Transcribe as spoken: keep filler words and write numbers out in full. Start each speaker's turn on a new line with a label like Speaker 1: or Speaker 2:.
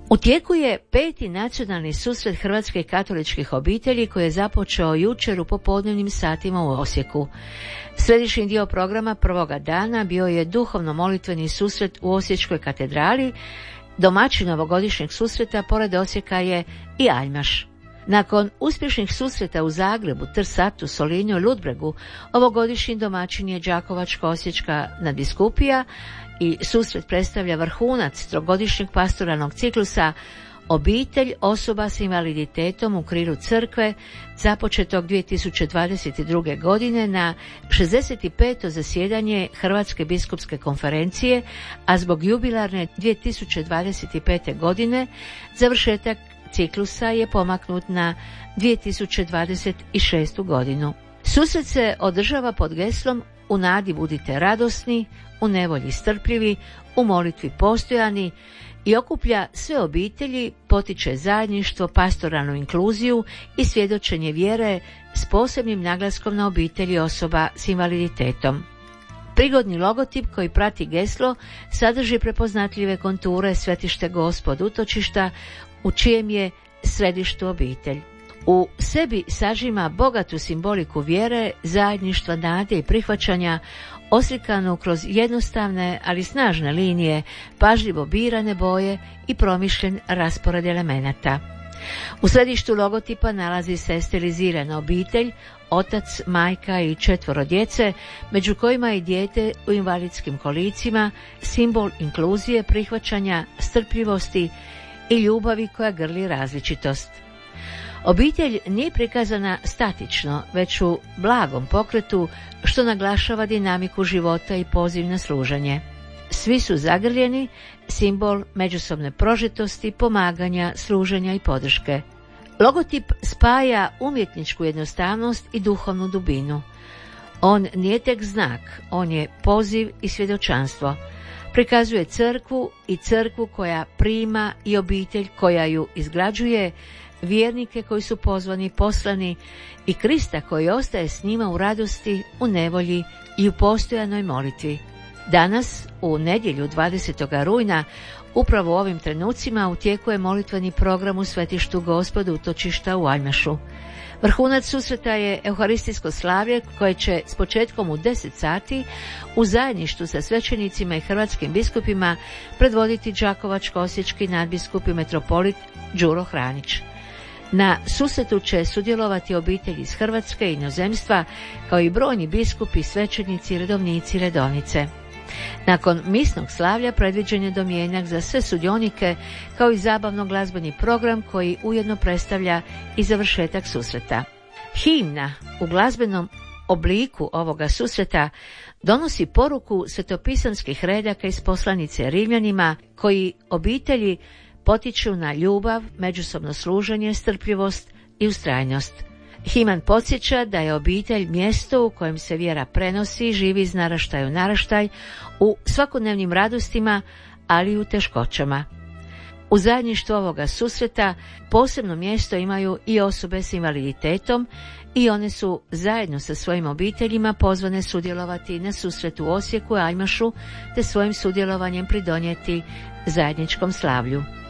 Speaker 1: U tijeku je peti nacionalni susret hrvatskih katoličkih obitelji koji je započeo jučer u popodnevnim satima u Osijeku. Središnji dio programa prvoga dana bio je duhovno-molitveni susret u Osječkoj katedrali. Domaćin ovogodišnjeg susreta pored Osijeka je i Aljmaš. Nakon uspješnih susreta u Zagrebu, Trsatu, Solinu i Ludbregu, ovogodišnji domaćin je Đakovačko-osječka nadbiskupija i susret predstavlja vrhunac trogodišnjeg pastoralnog ciklusa Obitelj osoba s invaliditetom u krilu crkve, započetog dvije tisuće dvadeset druge. godine na šezdeset peto zasjedanje Hrvatske biskupske konferencije, a zbog jubilarne dvije tisuće dvadeset pete. godine završetak ciklusa je pomaknut na dvije tisuće dvadeset šestu. godinu. Susret se održava pod geslom U nadi budite radosni, u nevolji strpljivi, u molitvi postojani i okuplja sve obitelji, potiče zajedništvo, pastoralnu inkluziju i svjedočenje vjere s posebnim naglaskom na obitelji osoba s invaliditetom. Prigodni logotip koji prati geslo sadrži prepoznatljive konture Svetište Gospod utočišta u čijem je središtu obitelj. U sebi sažima bogatu simboliku vjere, zajedništva, nade i prihvaćanja, oslikanu kroz jednostavne, ali snažne linije, pažljivo birane boje i promišljen raspored elemenata. U središtu logotipa nalazi se stilizirana obitelj, otac, majka i četvoro djece, među kojima i dijete u invalidskim kolicima, simbol inkluzije, prihvaćanja, strpljivosti i ljubavi koja grli različitost. Obitelj nije prikazana statično, već u blagom pokretu, što naglašava dinamiku života i poziv na služenje. Svi su zagrljeni, simbol međusobne prožetosti, pomaganja, služenja i podrške. Logotip spaja umjetničku jednostavnost i duhovnu dubinu. On nije tek znak, on je poziv i svjedočanstvo. Prikazuje crkvu i crkvu koja prima i obitelj koja ju izgrađuje, vjernike koji su pozvani i poslani i Krista koji ostaje s njima u radosti, u nevolji i u postojanoj molitvi. Danas, u nedjelju dvadesetog rujna, upravo u ovim trenucima u tijeku je molitveni program u Svetištu Gospod utočišta u Aljmašu. Vrhunac susreta je euharistijsko slavlje koje će s početkom u deset sati u zajedništvu sa svećenicima i hrvatskim biskupima predvoditi đakovačko-osječki nadbiskup i metropolit Đuro Hranić. Na susretu će sudjelovati obitelji iz Hrvatske i inozemstva, kao i brojni biskupi, svećenici, redovnici i redovnice. Nakon misnog slavlja predviđen je domjenak za sve sudionike, kao i zabavno glazbeni program koji ujedno predstavlja i završetak susreta. Himna u glazbenom obliku ovoga susreta donosi poruku svetopisanskih redaka iz poslanice Rimljanima, koji obitelji potiču na ljubav, međusobno služenje, strpljivost i ustrajnost. Himan podsjeća da je obitelj mjesto u kojem se vjera prenosi i živi iz naraštaja u naraštaj, u svakodnevnim radostima, ali i u teškoćama. U zajedništvu ovoga susreta posebno mjesto imaju i osobe s invaliditetom i one su zajedno sa svojim obiteljima pozvane sudjelovati na susretu u Osijeku i Aljmašu te svojim sudjelovanjem pridonijeti zajedničkom slavlju.